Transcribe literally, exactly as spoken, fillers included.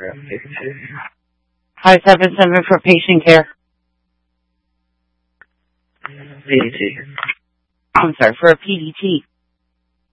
five seven seven for patient care. P D T. I'm sorry, for a P D T.